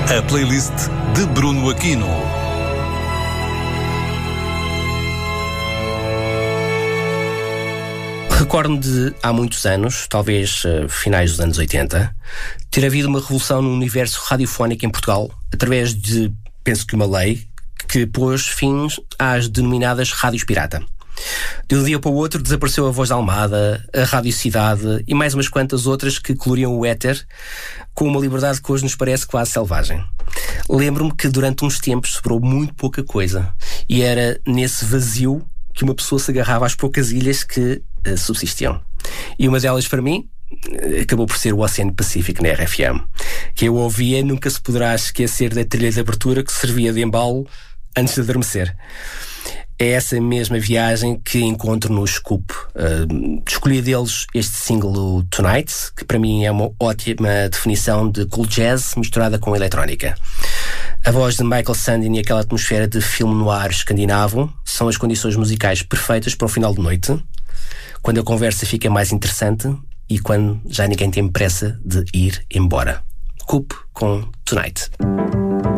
A playlist de Bruno Aquino. Recordo-me de, há muitos anos, talvez finais dos anos 80, ter havido uma revolução no universo radiofónico em Portugal, através de, penso que uma lei, que pôs fins às denominadas rádios pirata. De um dia para o outro desapareceu a Voz da Almada, a Rádio Cidade e mais umas quantas outras que coloriam o éter com uma liberdade que hoje nos parece quase selvagem. Lembro-me que durante uns tempos sobrou muito pouca coisa e era nesse vazio que uma pessoa se agarrava às poucas ilhas que subsistiam. E uma delas, para mim, acabou por ser o Oceano Pacífico na RFM. Que eu ouvia, nunca se poderá esquecer da trilha de abertura que servia de embalo antes de adormecer. É essa mesma viagem que encontro no Scoop. Escolhi deles este single Tonight, que para mim é uma ótima definição de cool jazz misturada com eletrónica. A voz de Michael Sandin e aquela atmosfera de filme noir escandinavo são as condições musicais perfeitas para o final de noite, quando a conversa fica mais interessante e quando já ninguém tem pressa de ir embora. Scoop com Tonight.